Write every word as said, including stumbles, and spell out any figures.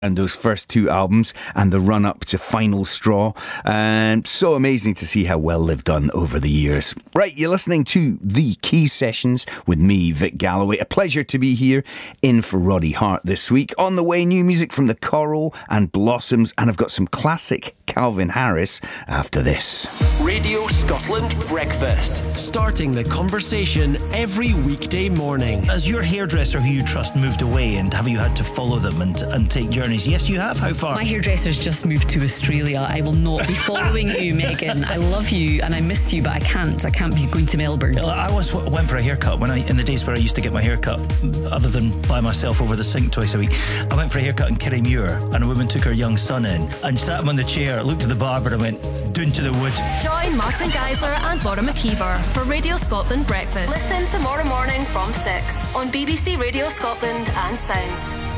And those first two albums and the run up to Final Straw. And so amazing to see how well they've done over the years. Right, you're listening to The Key Sessions with me, Vic Galloway. A pleasure to be here in for Roddy Hart this week. On the way, new music from The Coral and Blossoms. And I've got some classic Calvin Harris after this. Radio Scotland Breakfast. Starting the conversation every weekday morning. Has your hairdresser who you trust moved away, and have you had to follow them and, and take journeys? Yes, you have. How far? My hairdresser's just moved to Australia. I will not be following you, Megan. I love you and I miss you, but I can't. I can't be going to Melbourne. I once went for a haircut when I, in the days where I used to get my haircut, other than by myself over the sink twice a week. I went for a haircut in Kirriemuir, and a woman took her young son in and sat him on the chair, looked at the barber and went, "Doon to the wood." Join Martin Geisler and Laura McKeever for Radio Scotland Breakfast. Listen tomorrow morning from six on B B C Radio Scotland and Sounds.